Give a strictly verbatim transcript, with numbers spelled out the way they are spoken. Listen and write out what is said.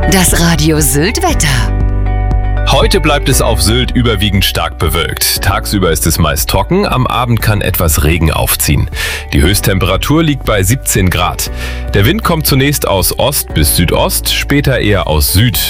Das Radio Sylt Wetter. Heute bleibt es auf Sylt überwiegend stark bewölkt. Tagsüber ist es meist trocken, am Abend kann etwas Regen aufziehen. Die Höchsttemperatur liegt bei siebzehn Grad. Der Wind kommt zunächst aus Ost bis Südost, später eher aus Süd.